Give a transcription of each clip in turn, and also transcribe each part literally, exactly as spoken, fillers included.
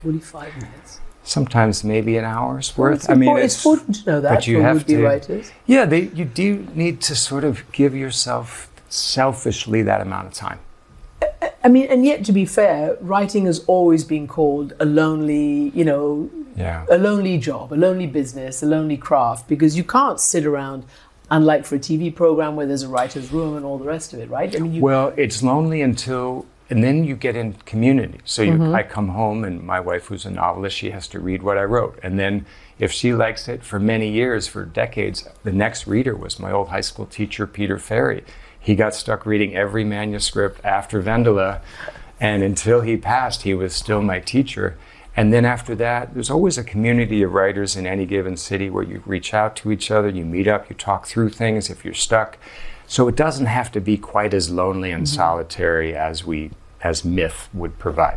forty-five minutes. Sometimes maybe an hour's worth. Well, I mean, it's, it's important to know that but you for have would-be to, writers. Yeah, they, you do need to sort of give yourself selfishly that amount of time. I mean, and yet, to be fair, writing has always been called a lonely, you know, yeah. a lonely job, a lonely business, a lonely craft, because you can't sit around, unlike for a T V program where there's a writer's room and all the rest of it, right? I mean, you... Well, it's lonely until, and then you get in community. So you, mm-hmm. I come home and my wife, who's a novelist, she has to read what I wrote. And then if she likes it for many years, for decades, the next reader was my old high school teacher, Peter Ferry. He got stuck reading every manuscript after Vendela, and until he passed, he was still my teacher. And then after that, there's always a community of writers in any given city where you reach out to each other, you meet up, you talk through things if you're stuck. So it doesn't have to be quite as lonely and mm-hmm. solitary as we, as myth would provide.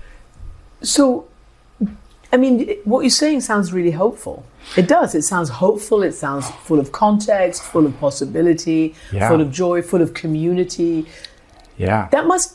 So, I mean, what you're saying sounds really hopeful. It does. It sounds hopeful. It sounds full of context, full of possibility, yeah. full of joy, full of community. Yeah. That must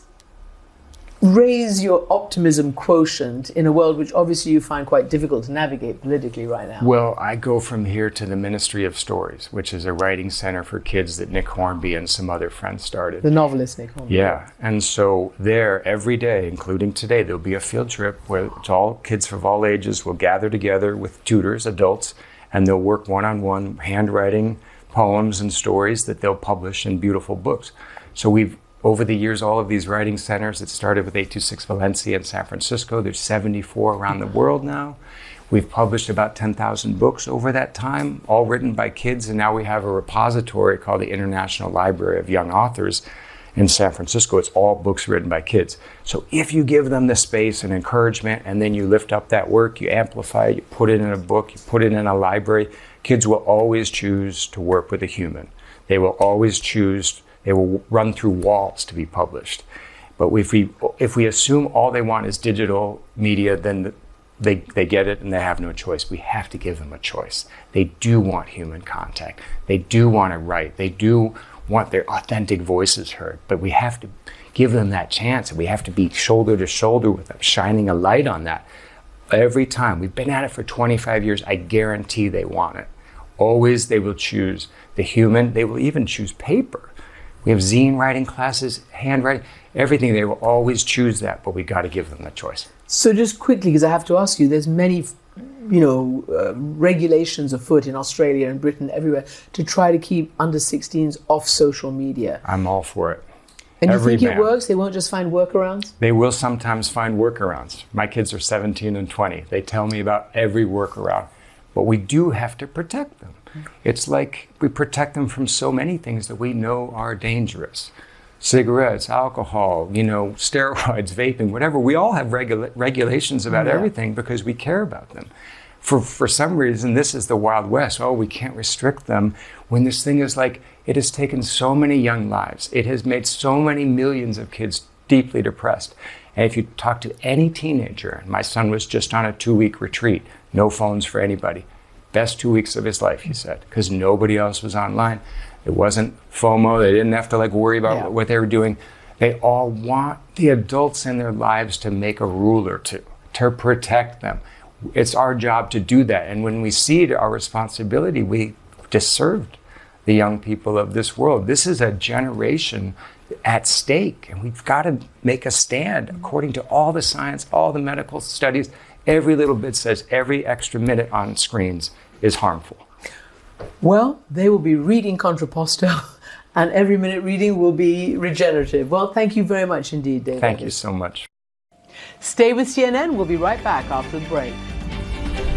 raise your optimism quotient in a world which obviously you find quite difficult to navigate politically right now. Well, I go from here to the Ministry of Stories, which is a writing center for kids that Nick Hornby and some other friends started. The novelist Nick Hornby. Yeah, and so there every day, including today, there'll be a field trip where it's all kids of all ages will gather together with tutors, adults, and they'll work one-on-one handwriting poems and stories that they'll publish in beautiful books. So we've over the years, all of these writing centers, it started with eight two six Valencia in San Francisco. There's seventy-four around the world now. We've published about ten thousand books over that time, all written by kids. And now we have a repository called the International Library of Young Authors in San Francisco. It's all books written by kids. So if you give them the space and encouragement, and then you lift up that work, you amplify it, you put it in a book, you put it in a library, kids will always choose to work with a human. They will always choose They will run through walls to be published. But if we if we assume all they want is digital media, then they, they get it and they have no choice. We have to give them a choice. They do want human contact. They do want to write. They do want their authentic voices heard. But we have to give them that chance, and we have to be shoulder to shoulder with them, shining a light on that. Every time. We've been at it for twenty-five years. I guarantee they want it. Always they will choose the human. They will even choose paper. We have zine writing classes, handwriting, everything. They will always choose that, but we got to give them the choice. So just quickly, because I have to ask you, there's many, you know, uh, regulations afoot in Australia and Britain, everywhere, to try to keep under sixteens off social media. I'm all for it. And Every you think man. it works? They won't just find workarounds? They will sometimes find workarounds. My kids are seventeen and twenty. They tell me about every workaround, but we do have to protect them. It's like we protect them from so many things that we know are dangerous. Cigarettes, alcohol, you know, steroids, vaping, whatever. We all have regula- regulations about yeah. everything because we care about them. For for some reason, this is the Wild West. Oh, we can't restrict them. When this thing is like, it has taken so many young lives. It has made so many millions of kids deeply depressed. And if you talk to any teenager, and my son was just on a two-week retreat, no phones for anybody. Best two weeks of his life, he said, because nobody else was online. It wasn't FOMO. They didn't have to like worry about yeah. what they were doing. They all want the adults in their lives to make a rule or two, to protect them. It's our job to do that. And when we see our responsibility, we disserved the young people of this world. This is a generation at stake, and we've got to make a stand according to all the science, all the medical studies. Every little bit says every extra minute on screens is harmful. Well, they will be reading Contrapposto, and every minute reading will be regenerative. Well, thank you very much indeed, David. Thank you so much. Stay with C N N. We'll be right back after the break.